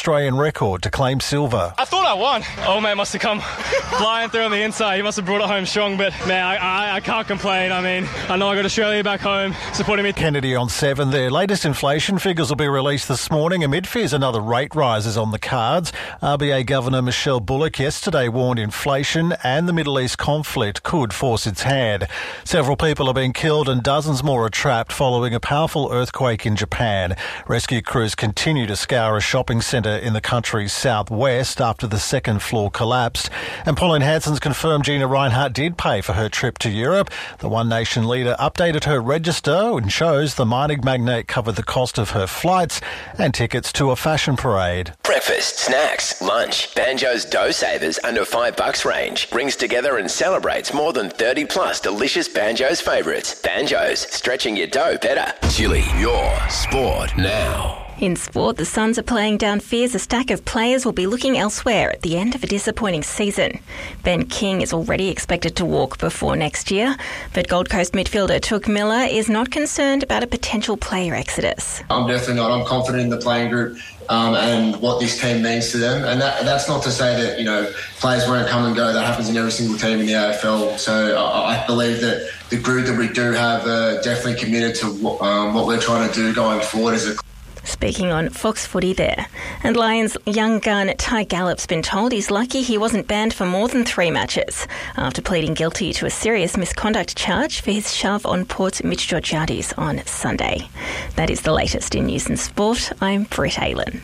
Australian record to claim silver. I thought I won. Old mate must have come flying through on the inside. He must have brought it home strong, but man, I can't complain. I mean, I know I got Australia back home supporting me. Kennedy on 7 there. Latest inflation figures will be released this morning amid fears another rate rise is on the cards. RBA Governor Michelle Bullock yesterday warned inflation and the Middle East conflict could force its hand. Several people are being killed and dozens more are trapped following a powerful earthquake in Japan. Rescue crews continue to scour a shopping centre in the country's southwest after the second floor collapsed. And Pauline Hanson's confirmed Gina Rinehart did pay for her trip to Europe. The One Nation leader updated her register and shows the mining magnate covered the cost of her flights and tickets to a fashion parade. Breakfast, snacks, lunch. Banjo's Dough Savers under $5 range brings together and celebrates more than 30 plus delicious Banjo's favourites. Banjo's, stretching your dough better. Chili, your sport now. In sport, the Suns are playing down fears a stack of players will be looking elsewhere at the end of a disappointing season. Ben King is already expected to walk before next year, but Gold Coast midfielder Touk Miller is not concerned about a potential player exodus. I'm definitely not. I'm confident in the playing group and what this team means to them. And that's not to say that, players won't come and go. That happens in every single team in the AFL. So I believe that the group that we do have are definitely committed to what we're trying to do going forward as a. Speaking on Fox Footy there. And Lions young gun Ty Gallop's been told he's lucky he wasn't banned for more than 3 matches after pleading guilty to a serious misconduct charge for his shove on Port's Mitch Georgiades on Sunday. That is the latest in news and sport. I'm Britt Aylen.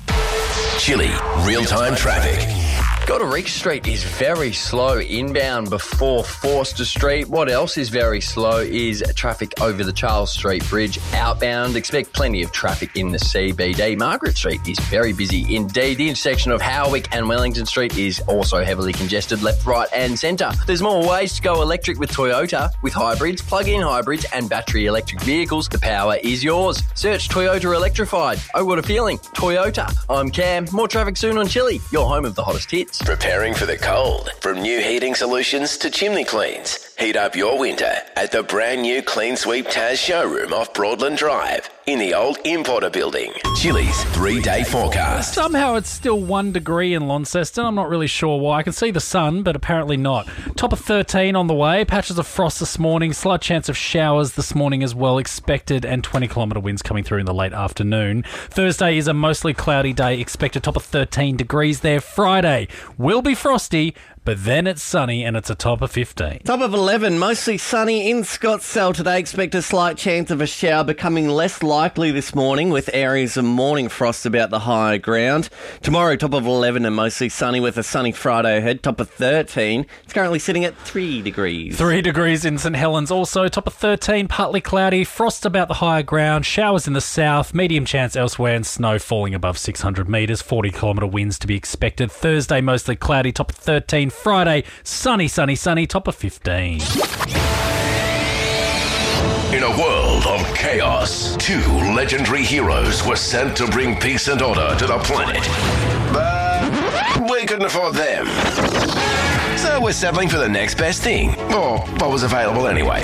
Chili, real-time traffic. Goderich Street is very slow inbound before Forster Street. What else is very slow is traffic over the Charles Street Bridge. Outbound, expect plenty of traffic in the CBD. Margaret Street is very busy indeed. The intersection of Howick and Wellington Street is also heavily congested left, right and centre. There's more ways to go electric with Toyota. With hybrids, plug-in hybrids and battery electric vehicles, the power is yours. Search Toyota Electrified. Oh, what a feeling. Toyota. I'm Cam. More traffic soon on Chili, your home of the hottest hits. Preparing for the cold. From new heating solutions to chimney cleans. Heat up your winter at the brand new Clean Sweep Taz showroom off Broadland Drive in the old Importer building. Chili's 3-day forecast. Somehow it's still 1 degree in Launceston. I'm not really sure why. I can see the sun, but apparently not. Top of 13 on the way. Patches of frost this morning. Slight chance of showers this morning as well expected, and 20-kilometre winds coming through in the late afternoon. Thursday is a mostly cloudy day. Expected top of 13 degrees there. Friday will be frosty, but then it's sunny and it's a top of 15. Top of 11, mostly sunny in Scottsdale today. Expect a slight chance of a shower becoming less likely this morning with areas of morning frost about the higher ground. Tomorrow, top of 11 and mostly sunny with a sunny Friday ahead. Top of 13. It's currently sitting at 3 degrees. 3 degrees in St Helens. Also, top of 13, partly cloudy. Frost about the higher ground. Showers in the south. Medium chance elsewhere and snow falling above 600 metres. 40-kilometre winds to be expected. Thursday, mostly cloudy. Top of 13. Friday, sunny, top of 15. In a world of chaos, 2 legendary heroes were sent to bring peace and order to the planet. But we couldn't afford them. So we're settling for the next best thing, or what was available anyway.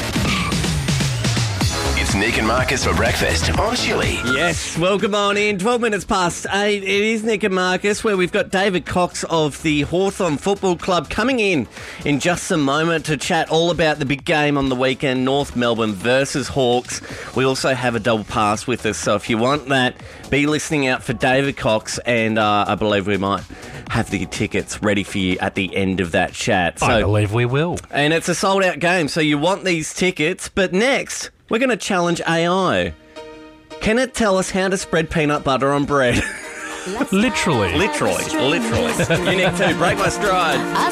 It's Nick and Marcus for breakfast on Chili. Yes, welcome on in. 12 minutes past 8. It is Nick and Marcus, where we've got David Cox of the Hawthorn Football Club coming in just a moment to chat all about the big game on the weekend, North Melbourne versus Hawks. We also have a double pass with us, so if you want that, be listening out for David Cox, and I believe we might have the tickets ready for you at the end of that chat. I believe we will. And it's a sold-out game, so you want these tickets, but next, we're going to challenge AI. Can it tell us how to spread peanut butter on bread? Literally. You need to break my stride.